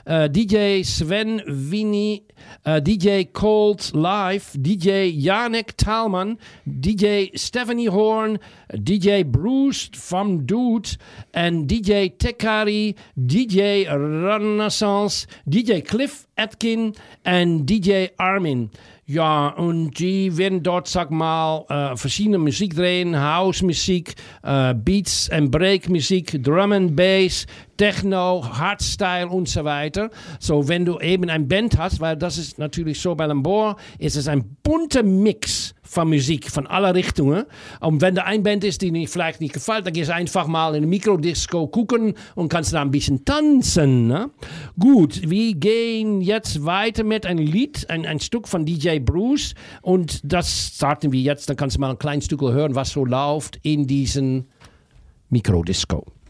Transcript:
DJ Sven Winnie, DJ Cold Live, DJ Janek Taalman, DJ Stephanie Horn, DJ Bruce van Doet en DJ Tekari, DJ Renaissance, DJ Cliff Atkin en DJ Armin. Ja, und die werden dort, sag mal, verschiedene Musik drehen, House-Musik, Beats- and Break-Musik, Drum and Bass, Techno, Hardstyle und so weiter. So, wenn du eben ein Band hast, weil das ist natürlich so bei Lambour, ist es ein bunter Mix von Musik, von aller Richtungen. Und wenn da ein Band ist, die vielleicht nicht gefällt, dann gehst du einfach mal in eine Mikrodisco gucken und kannst da ein bisschen tanzen. Ne? Gut, wir gehen jetzt weiter mit einem Lied, ein Stück von DJ Bruce. Und das starten wir jetzt. Dann kannst du mal ein kleines Stück hören, was so läuft in diesen Mikrodisco.